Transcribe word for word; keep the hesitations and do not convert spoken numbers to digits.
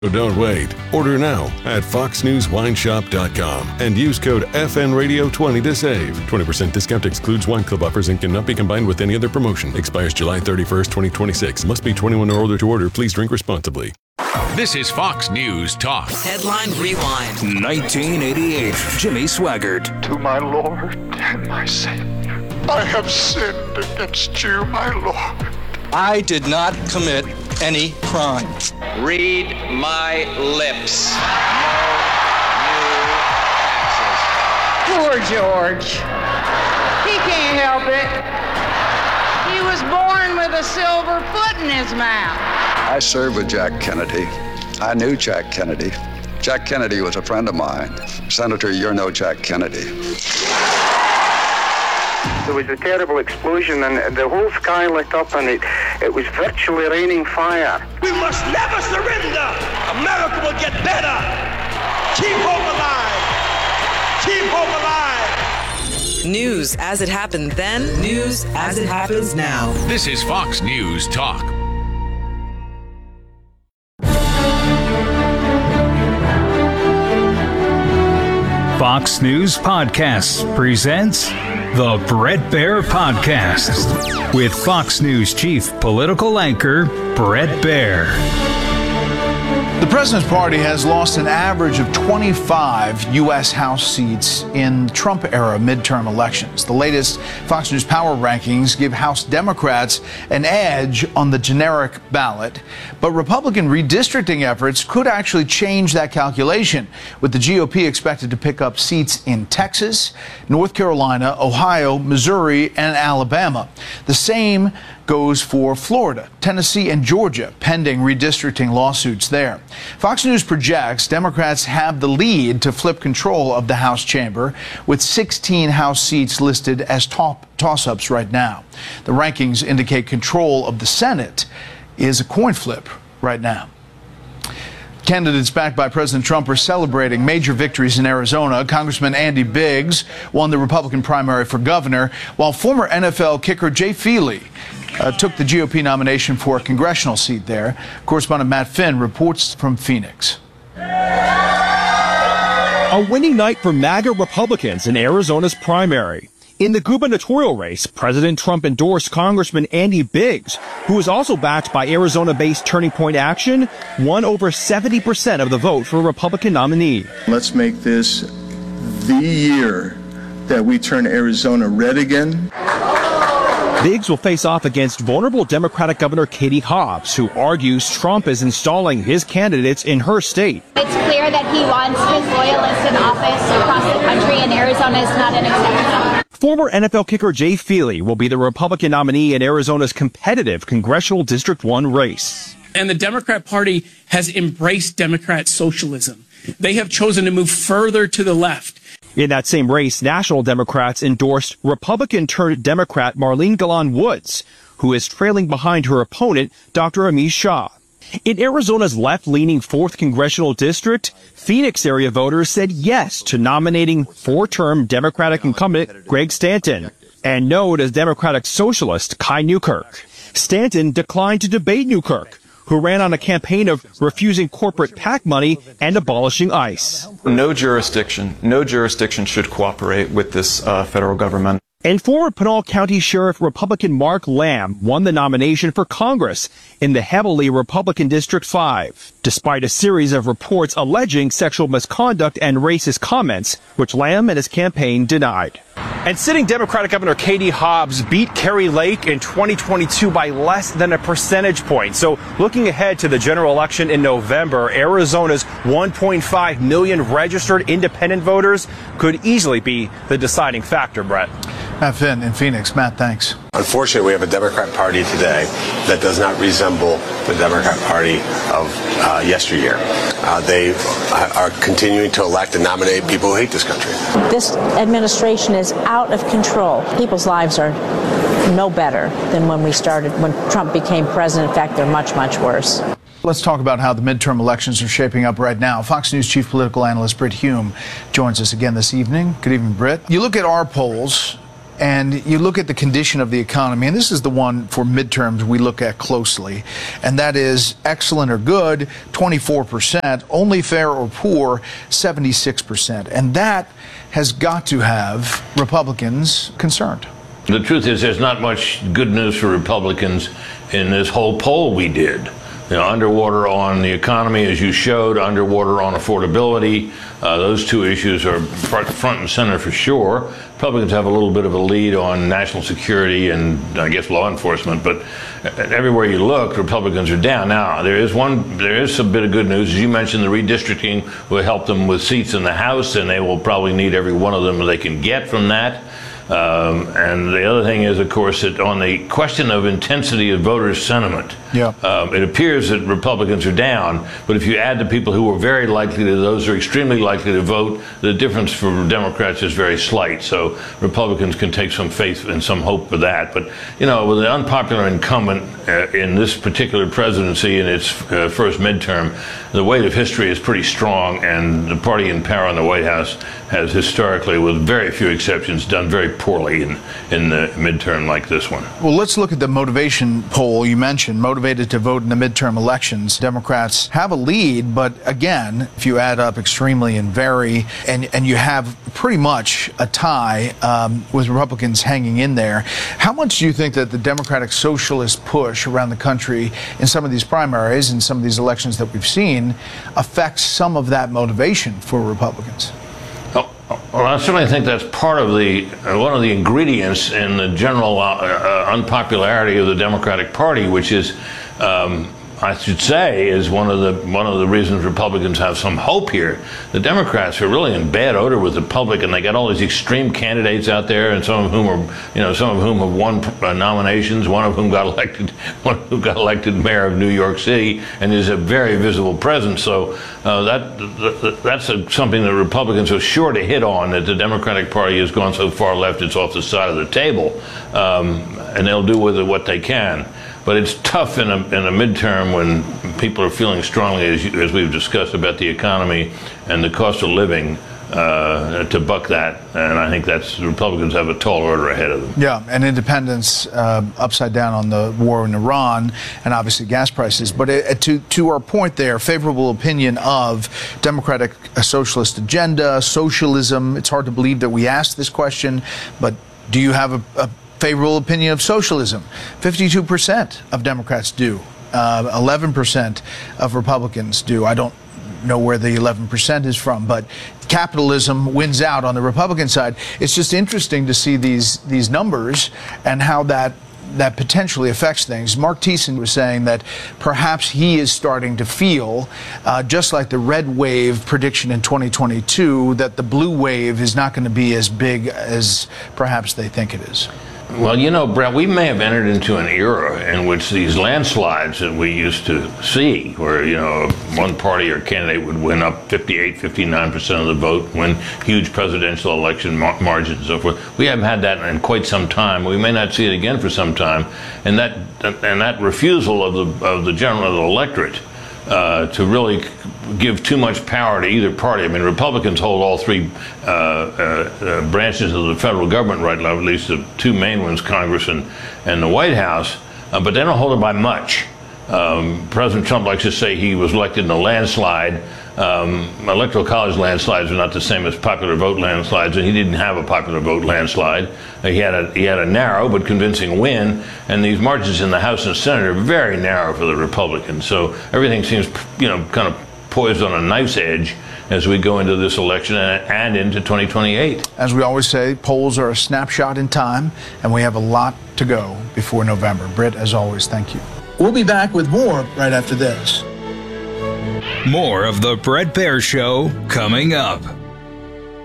So don't wait. Order now at fox news wine shop dot com and use code F N radio twenty to save. twenty percent discount excludes wine club offers and cannot be combined with any other promotion. Expires July thirty-first, twenty twenty-six. Must be twenty-one or older to order. Please drink responsibly. This is Fox News Talk. Headline Rewind. nineteen eighty-eight. Jimmy Swaggart. To my Lord and my Savior, I have sinned against you, my Lord. I did not commit any crime. Read my lips. No new taxes. Poor George. He can't help it. He was born with a silver foot in his mouth. I served with Jack Kennedy. I knew Jack Kennedy. Jack Kennedy was a friend of mine. Senator, you're no Jack Kennedy. There was a terrible explosion and the whole sky lit up and it, it was virtually raining fire. We must never surrender. America will get better. Keep hope alive. Keep hope alive. News as it happened then, news as it happens now. This is Fox News Talk. Fox News Podcasts presents The Bret Baier Podcast with Fox News chief political anchor Bret Baier. The president's party has lost an average of twenty-five U S House seats in Trump-era midterm elections. The latest Fox News Power rankings give House Democrats an edge on the generic ballot, but Republican redistricting efforts could actually change that calculation, with the G O P expected to pick up seats in Texas, North Carolina, Ohio, Missouri, and Alabama. The same goes for Florida, Tennessee, and Georgia, pending redistricting lawsuits there. Fox News projects Democrats have the lead to flip control of the House chamber, with sixteen House seats listed as top toss-ups right now. The rankings indicate control of the Senate is a coin flip right now. Candidates backed by President Trump are celebrating major victories in Arizona. Congressman Andy Biggs won the Republican primary for governor, while former N F L kicker Jay Feely Uh, took the G O P nomination for a congressional seat there. Correspondent Matt Finn reports from Phoenix. A winning night for MAGA Republicans in Arizona's primary. In the gubernatorial race, President Trump endorsed Congressman Andy Biggs, who is also backed by Arizona-based Turning Point Action, won over seventy percent of the vote for a Republican nominee. Let's make this the year that we turn Arizona red again. Biggs will face off against vulnerable Democratic Governor Katie Hobbs, who argues Trump is installing his candidates in her state. It's clear that he wants his loyalists in office across the country, and Arizona is not an exception. Former N F L kicker Jay Feely will be the Republican nominee in Arizona's competitive Congressional District one race. And the Democrat Party has embraced Democrat socialism. They have chosen to move further to the left. In that same race, National Democrats endorsed Republican-turned-Democrat Marlene Galan Woods, who is trailing behind her opponent, Doctor Amish Shah. In Arizona's left-leaning fourth Congressional District, Phoenix area voters said yes to nominating four-term Democratic incumbent Greg Stanton and no to Democratic socialist Kai Newkirk. Stanton declined to debate Newkirk, who ran on a campaign of refusing corporate PAC money and abolishing ICE. No jurisdiction, no jurisdiction should cooperate with this uh, federal government. And former Pinal County Sheriff Republican Mark Lamb won the nomination for Congress in the heavily Republican District five, despite a series of reports alleging sexual misconduct and racist comments, which Lamb and his campaign denied. And sitting Democratic Governor Katie Hobbs beat Kari Lake in twenty twenty-two by less than a percentage point. So looking ahead to the general election in November, Arizona's one point five million registered independent voters could easily be the deciding factor, Brett. Matt Finn in Phoenix. Matt, thanks. Unfortunately, we have a Democrat Party today that does not resemble the Democrat Party of uh, yesteryear. Uh, they are continuing to elect and nominate people who hate this country. This administration is out of control. People's lives are no better than when we started, when Trump became president. In fact, they're much, much worse. Let's talk about how the midterm elections are shaping up right now. Fox News chief political analyst Brit Hume joins us again this evening. Good evening, Brit. You look at our polls, and you look at the condition of the economy, and this is the one for midterms we look at closely, and that is excellent or good, twenty-four percent, only fair or poor, seventy-six percent. And that has got to have Republicans concerned. The truth is there's not much good news for Republicans in this whole poll we did. You know, underwater on the economy, as you showed, underwater on affordability. Uh, those two issues are front and center for sure. Republicans have a little bit of a lead on national security and, I guess, law enforcement. But everywhere you look, Republicans are down. Now, there is one, there is some bit of good news. As you mentioned, the redistricting will help them with seats in the House, and they will probably need every one of them they can get from that. Um, and the other thing is, of course, that on the question of intensity of voters' sentiment, yeah. um, it appears that Republicans are down. But if you add the people who are very likely to those who are extremely likely to vote, the difference for Democrats is very slight. So Republicans can take some faith and some hope for that. But, you know, with the unpopular incumbent uh, in this particular presidency in its uh, first midterm, the weight of history is pretty strong, and the party in power in the White House has historically, with very few exceptions, done very poorly in, in the midterm like this one. Well, let's look at the motivation poll you mentioned, motivated to vote in the midterm elections. Democrats have a lead, but again, if you add up extremely and very, and, and you have pretty much a tie um, with Republicans hanging in there, how much do you think that the Democratic Socialist push around the country in some of these primaries and some of these elections that we've seen affects some of that motivation for Republicans? Well, I certainly think that's part of the uh, one of the ingredients in the general uh, uh, unpopularity of the Democratic Party, which is, um, I should say, is one of the one of the reasons Republicans have some hope here. The Democrats are really in bad odor with the public, and they got all these extreme candidates out there, and some of whom are, you know, some of whom have won uh, nominations. One of whom got elected, one who got elected mayor of New York City, and is a very visible presence. So uh, that, that that's a, something that Republicans are sure to hit on. That the Democratic Party has gone so far left, it's off the side of the table, um, and they'll do with it what they can. But it's tough in a, in a midterm when people are feeling strongly, as, you, as we've discussed, about the economy and the cost of living, uh, to buck that. And I think that's the Republicans have a tall order ahead of them. Yeah, and independence uh, upside down on the war in Iran and obviously gas prices. But uh, to, to our point there, favorable opinion of Democratic uh, socialist agenda, socialism. It's hard to believe that we asked this question, but do you have a, a favorable opinion of socialism? fifty-two percent of Democrats do. Uh, eleven percent of Republicans do. I don't know where the eleven percent is from, but capitalism wins out on the Republican side. It's just interesting to see these these numbers and how that that potentially affects things. Mark Thiessen was saying that perhaps he is starting to feel, uh, just like the red wave prediction in twenty twenty-two, that the blue wave is not going to be as big as perhaps they think it is. Well, you know, Brett, we may have entered into an era in which these landslides that we used to see, where, you know, one party or candidate would win up fifty-eight, fifty-nine percent of the vote, win huge presidential election mar margins and so forth. We haven't had that in quite some time. We may not see it again for some time. And that, and that refusal of the, of the general of the electorate uh, to really give too much power to either party. I mean, Republicans hold all three uh, uh, uh, branches of the federal government right now, at least the two main ones, Congress and, and the White House, uh, but they don't hold it by much. Um, President Trump likes to say he was elected in a landslide. Um, electoral college landslides are not the same as popular vote landslides, and he didn't have a popular vote landslide. Uh, he had a he had a narrow but convincing win, and these margins in the House and Senate are very narrow for the Republicans. So everything seems, you know, kind of poised on a knife's edge as we go into this election and into twenty twenty-eight. As we always say, polls are a snapshot in time, and we have a lot to go before November. Britt, as always, thank you. We'll be back with more right after this. More of the Bret Baier Show coming up.